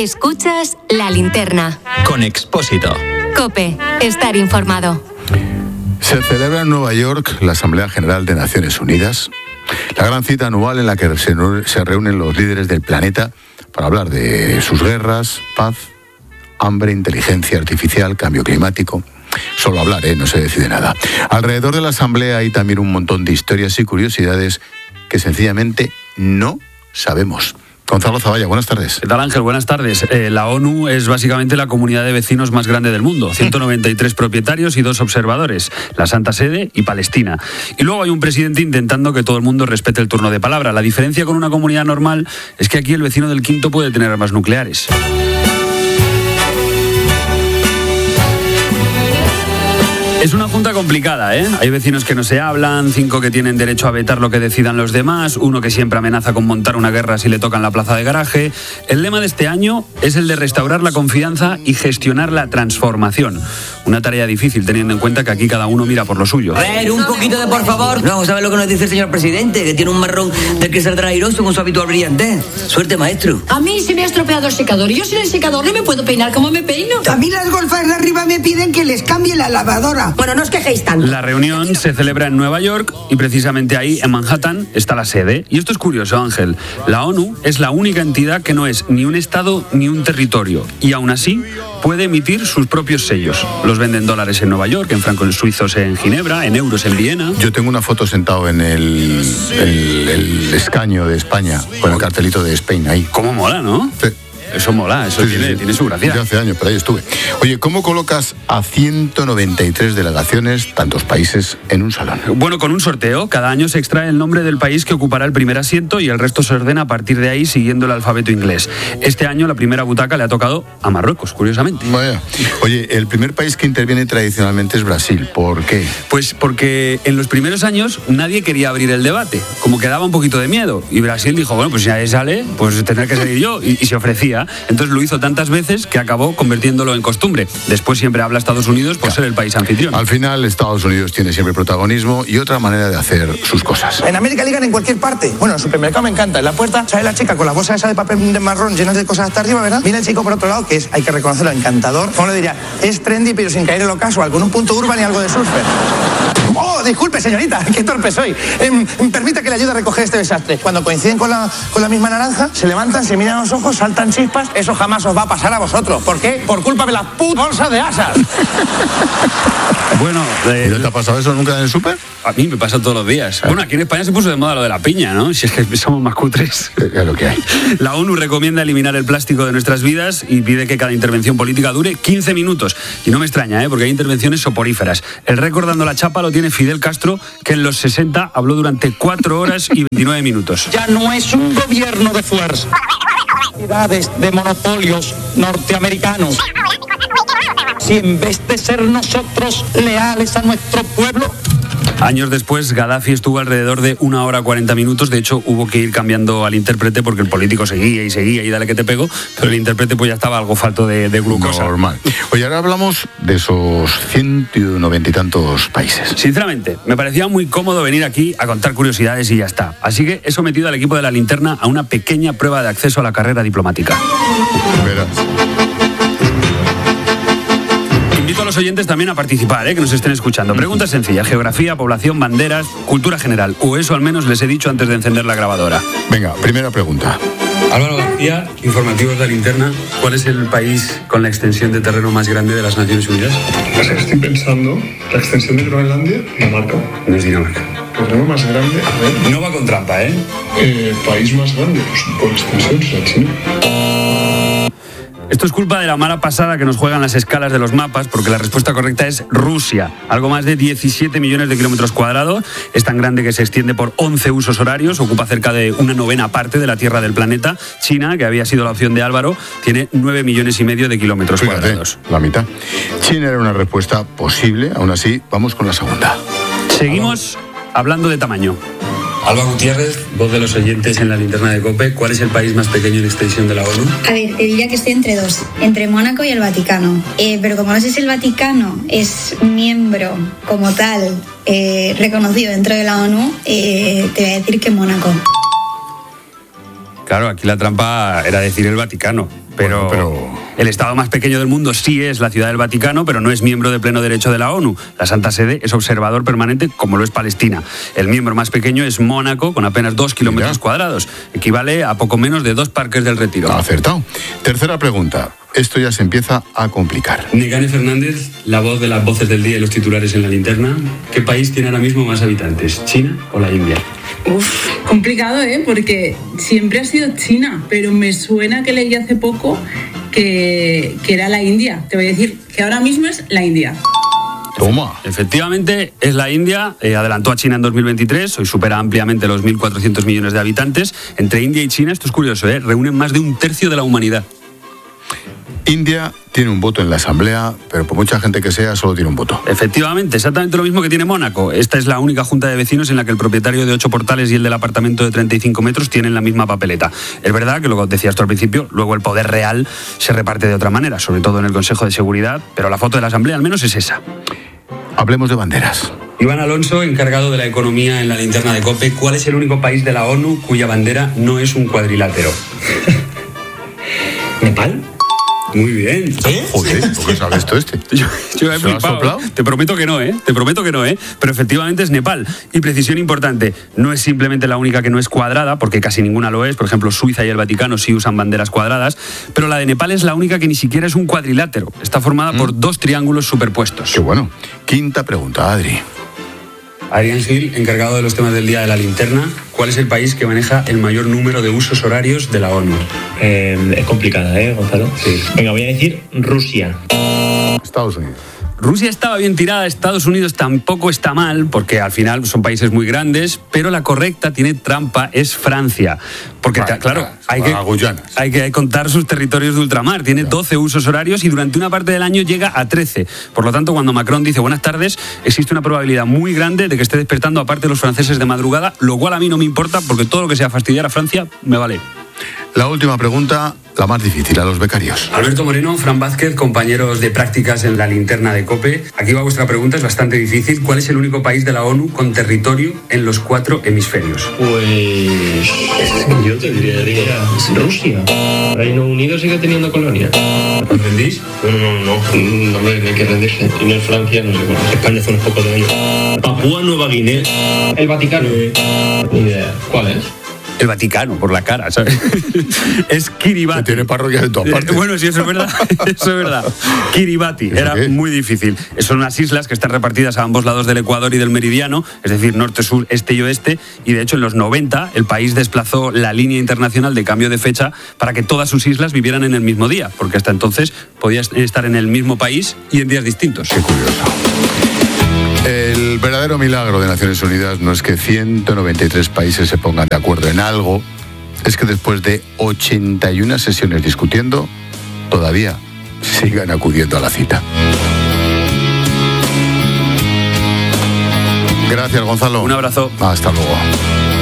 Escuchas La Linterna. Con Expósito. COPE. Estar informado. Se celebra en Nueva York la Asamblea General de Naciones Unidas, la gran cita anual en la que se reúnen los líderes del planeta para hablar de sus guerras, paz, hambre, inteligencia artificial, cambio climático. Solo hablar, no se decide nada. Alrededor de la Asamblea hay también un montón de historias y curiosidades que sencillamente no sabemos. Gonzalo Zavalla, buenas tardes. ¿Qué tal, Ángel? Buenas tardes. La ONU es básicamente la comunidad de vecinos más grande del mundo. 193 propietarios y 2 observadores. La Santa Sede y Palestina. Y luego hay un presidente intentando que todo el mundo respete el turno de palabra. La diferencia con una comunidad normal es que aquí el vecino del quinto puede tener armas nucleares. Es una junta complicada, ¿eh? Hay vecinos que no se hablan, 5 que tienen derecho a vetar lo que decidan los demás, 1 que siempre amenaza con montar una guerra si le tocan la plaza de garaje. El lema de este año es el de restaurar la confianza y gestionar la transformación. Una tarea difícil teniendo en cuenta que aquí cada uno mira por lo suyo. A ver, un poquito de por favor. No, vamos a ver lo que nos dice el señor presidente, que tiene un marrón del que saldrá airoso con su habitual brillantez. Suerte, maestro. A mí se me ha estropeado el secador y yo sin el secador no me puedo peinar como me peino. A mí las golfas de arriba me piden que les cambie la lavadora. Bueno, no os quejéis tanto. La reunión se celebra en Nueva York y precisamente ahí, en Manhattan, está la sede. Y esto es curioso, Ángel. La ONU es la única entidad que no es ni un estado ni un territorio. Y aún así puede emitir sus propios sellos. Los venden dólares en Nueva York, en francos suizos en Ginebra, en euros en Viena. Yo tengo una foto sentado en el escaño de España, con el cartelito de Spain ahí. ¿Cómo mola, no? Sí. Eso mola, eso sí, tiene su gracia. Ya hace años, pero ahí estuve. Oye, ¿cómo colocas a 193 delegaciones, tantos países, en un salón? Bueno, con un sorteo. Cada año se extrae el nombre del país que ocupará el primer asiento y el resto se ordena a partir de ahí siguiendo el alfabeto inglés. Este año la primera butaca le ha tocado a Marruecos, curiosamente. Vaya. Oye, el primer país que interviene tradicionalmente es Brasil. ¿Por qué? Pues porque en los primeros años nadie quería abrir el debate, como que daba un poquito de miedo. Y Brasil dijo, bueno, pues si nadie sale, pues tendré que salir yo. Y se ofrecía. Entonces lo hizo tantas veces que acabó convirtiéndolo en costumbre. Después siempre habla Estados Unidos por ser el país anfitrión. Al final Estados Unidos tiene siempre protagonismo y otra manera de hacer sus cosas. En América ligan en cualquier parte. Bueno, en el supermercado me encanta. En la puerta sale la chica con la bolsa esa de papel de marrón llena de cosas hasta arriba, ¿verdad? Viene el chico por otro lado, que es, hay que reconocerlo, encantador. ¿Cómo le diría? Es trendy pero sin caer en lo casual, con un punto urban y algo de surfer. ¡Oh, disculpe, señorita! ¡Qué torpe soy! Permita que le ayude a recoger este desastre. Cuando coinciden con la misma naranja, se levantan, se miran a los ojos, saltan chispas. Eso jamás os va a pasar a vosotros. ¿Por qué? Por culpa de las putas bolsas de asas. Bueno, ¿no te ha pasado eso nunca en el súper? A mí me pasa todos los días. Bueno, aquí en España se puso de moda lo de la piña, ¿no? Si es que somos más cutres. Es lo que hay. La ONU recomienda eliminar el plástico de nuestras vidas y pide que cada intervención política dure 15 minutos. Y no me extraña, porque hay intervenciones soporíferas. El récord dando la chapa lo tiene Fidel Castro, que en los 60 habló durante 4 horas y 29 minutos. Ya no es un gobierno de fuerza. De monopolios norteamericanos. Si en vez de ser nosotros leales a nuestro pueblo... Años después, Gaddafi estuvo alrededor de 1 hora 40 minutos. De hecho, hubo que ir cambiando al intérprete porque el político seguía y dale que te pego, pero el intérprete pues ya estaba algo falto de glucosa. Normal. Oye, ahora hablamos de esos 190 y tantos países. Sinceramente, me parecía muy cómodo venir aquí a contar curiosidades y ya está. Así que he sometido al equipo de La Linterna a una pequeña prueba de acceso a la carrera diplomática. Verás. Invito a los oyentes también a participar, que nos estén escuchando. Pregunta sencilla: geografía, población, banderas, cultura general. O eso al menos les he dicho antes de encender la grabadora. Venga, primera pregunta. Álvaro García, informativos de La Linterna. ¿Cuál es el país con la extensión de terreno más grande de las Naciones Unidas? Pues estoy pensando, la extensión de Groenlandia, Dinamarca. No es Dinamarca. Terreno más grande, a ver. No va con trampa, País más grande, pues por extensión, será China. Esto es culpa de la mala pasada que nos juegan las escalas de los mapas, porque la respuesta correcta es Rusia. Algo más de 17 millones de kilómetros cuadrados. Es tan grande que se extiende por 11 usos horarios. Ocupa cerca de 1/9 parte de la Tierra del planeta. China, que había sido la opción de Álvaro, tiene 9,5 millones de kilómetros cuadrados. La mitad. China era una respuesta posible. Aún así, vamos con la segunda. Seguimos hablando de tamaño. Alba Gutiérrez, voz de los oyentes en La Linterna de COPE. ¿Cuál es el país más pequeño en extensión de la ONU? A ver, te diría que estoy entre 2, entre Mónaco y el Vaticano. Pero como no sé si el Vaticano es miembro como tal reconocido dentro de la ONU, te voy a decir que Mónaco. Claro, aquí la trampa era decir el Vaticano. Pero el estado más pequeño del mundo sí es la Ciudad del Vaticano, pero no es miembro de pleno derecho de la ONU. La Santa Sede es observador permanente, como lo es Palestina. El miembro más pequeño es Mónaco, con apenas 2 kilómetros cuadrados. Equivale a poco menos de 2 Parques del Retiro. Acertado. Tercera pregunta. Esto ya se empieza a complicar. Negane Fernández, la voz de las voces del día y los titulares en la linterna. ¿Qué país tiene ahora mismo más habitantes, China o la India? Complicado, porque siempre ha sido China, pero me suena que leí hace poco que era la India. Te voy a decir que ahora mismo es la India. Toma. Efectivamente, es la India. Adelantó a China en 2023. Hoy supera ampliamente los 1.400 millones de habitantes. Entre India y China, esto es curioso, reúnen más de 1/3 de la humanidad. India tiene un voto en la Asamblea, pero por mucha gente que sea, solo tiene un voto. Efectivamente, exactamente lo mismo que tiene Mónaco. Esta es la única junta de vecinos en la que el propietario de 8 portales y el del apartamento de 35 metros tienen la misma papeleta. Es verdad que, lo decías tú al principio, luego el poder real se reparte de otra manera, sobre todo en el Consejo de Seguridad, pero la foto de la Asamblea al menos es esa. Hablemos de banderas. Iván Alonso, encargado de la economía en la linterna de COPE, ¿cuál es el único país de la ONU cuya bandera no es un cuadrilátero? ¿Nepal? Muy bien. Joder, ¿por qué sabes esto Yo he flipado. Te prometo que no, Pero efectivamente es Nepal. Y precisión importante, no es simplemente la única que no es cuadrada, porque casi ninguna lo es. Por ejemplo, Suiza y el Vaticano sí usan banderas cuadradas, pero la de Nepal es la única que ni siquiera es un cuadrilátero. Está formada por 2 triángulos superpuestos. Qué bueno. Quinta pregunta, Adri. Adrián Gil, encargado de los temas del día de la linterna, ¿cuál es el país que maneja el mayor número de usos horarios de la ONU? Es complicada, Gonzalo? Sí. Venga, voy a decir Rusia. Estados Unidos. Rusia estaba bien tirada, Estados Unidos tampoco está mal, porque al final son países muy grandes, pero la correcta tiene trampa, es Francia. Porque, claro, hay que contar sus territorios de ultramar. Tiene 12 usos horarios y durante una parte del año llega a 13. Por lo tanto, cuando Macron dice buenas tardes, existe una probabilidad muy grande de que esté despertando aparte de los franceses de madrugada, lo cual a mí no me importa, porque todo lo que sea fastidiar a Francia me vale. La última pregunta, la más difícil, a los becarios. Alberto Moreno, Fran Vázquez, compañeros de prácticas en la linterna de COPE. Aquí va vuestra pregunta, es bastante difícil. ¿Cuál es el único país de la ONU con territorio en los 4 hemisferios? Pues yo te diría Rusia. Reino Unido sigue teniendo colonia. ¿Os rendís? No hay que rendirse. Y no es Francia, no sé cuál. España hace unos pocos de años. Papúa Nueva Guinea. El Vaticano. Ni idea. ¿Cuál es? El Vaticano, por la cara, ¿sabes? Es Kiribati. Que tiene parroquias en todas partes. Bueno, sí, eso es verdad. Eso es verdad. Kiribati. Era muy difícil. Son unas islas que están repartidas a ambos lados del Ecuador y del Meridiano, es decir, norte, sur, este y oeste. Y de hecho, en los 90, el país desplazó la línea internacional de cambio de fecha para que todas sus islas vivieran en el mismo día, porque hasta entonces podías estar en el mismo país y en días distintos. Qué curioso. El verdadero milagro de Naciones Unidas no es que 193 países se pongan de acuerdo en algo, es que después de 81 sesiones discutiendo, todavía sigan acudiendo a la cita. Gracias, Gonzalo. Un abrazo. Hasta luego.